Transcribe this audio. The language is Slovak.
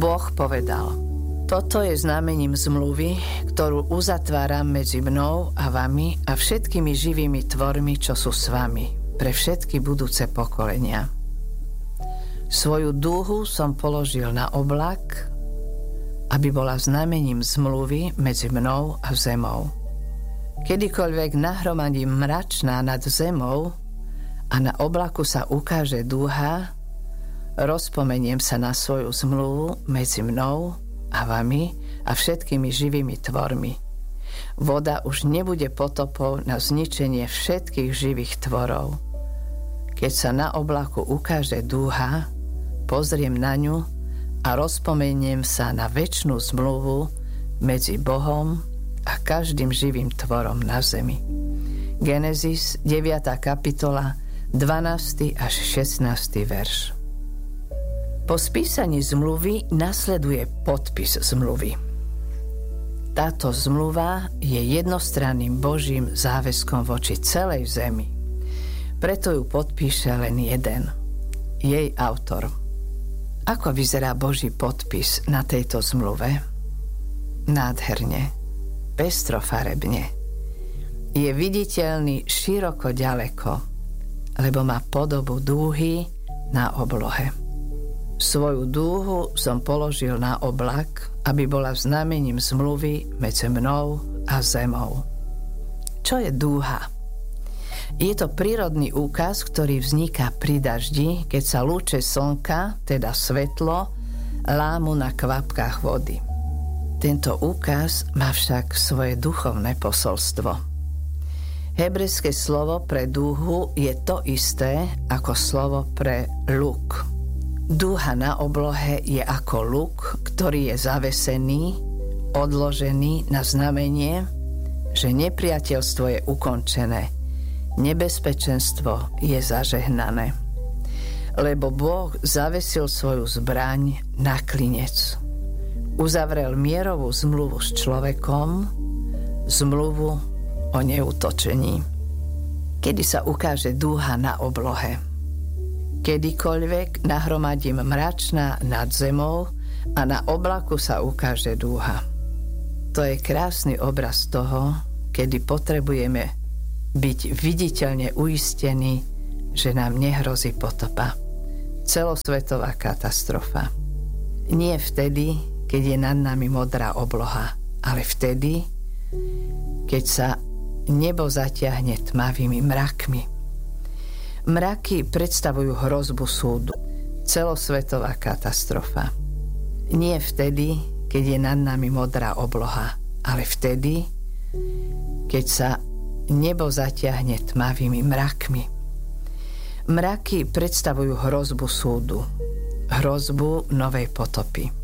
Boh povedal: toto je znamením zmluvy, ktorú uzatváram medzi mnou a vami a všetkými živými tvormi, čo sú s vami, pre všetky budúce pokolenia. Svoju dúhu som položil na oblak, aby bola znamením zmluvy medzi mnou a zemou. Kedykoľvek nahromadím mračná nad zemou a na oblaku sa ukáže dúha, rozpomeniem sa na svoju zmluvu medzi mnou a vami a všetkými živými tvormi. Voda už nebude potopou na zničenie všetkých živých tvorov. Keď sa na oblaku ukáže dúha, pozriem na ňu a rozpomeniem sa na večnú zmluvu medzi Bohom a každým živým tvorom na zemi. Genesis 9. kapitola 12. až 16. verš. Po spísaní zmluvy nasleduje podpis zmluvy. Táto zmluva je jednostranným Božím záväzkom voči celej zemi. Preto ju podpíše len jeden, jej autor. Ako vyzerá Boží podpis na tejto zmluve? Nádherne, pestrofarebne. Je viditeľný široko ďaleko, lebo má podobu dúhy na oblohe. Svoju dúhu som položil na oblak, aby bola znamením zmluvy medzi mnou a zemou. Čo je dúha? Je to prírodný úkaz, ktorý vzniká pri daždi, keď sa lúče slnka, teda svetlo, lámu na kvapkách vody. Tento úkaz má však svoje duchovné posolstvo. Hebrejské slovo pre dúhu je to isté ako slovo pre luk. Dúha na oblohe je ako luk, ktorý je zavesený, odložený na znamenie, že nepriateľstvo je ukončené, nebezpečenstvo je zažehnané. Lebo Boh zavesil svoju zbraň na klinec. Uzavrel mierovú zmluvu s človekom, zmluvu o neútočení. Kedy sa ukáže dúha na oblohe? Kedykoľvek nahromadím mračná nad zemou a na oblaku sa ukáže dúha. To je krásny obraz toho, kedy potrebujeme byť viditeľne uistení, že nám nehrozí potopa. Celosvetová katastrofa. Nie vtedy, keď je nad nami modrá obloha, ale vtedy, keď sa nebo zatiahne tmavými mrakmi. Mraky predstavujú hrozbu súdu. Celosvetová katastrofa. Nie vtedy, keď je nad nami modrá obloha, ale vtedy, keď sa nebo zatiahne tmavými mrakmi. Mraky predstavujú hrozbu súdu, hrozbu novej potopy.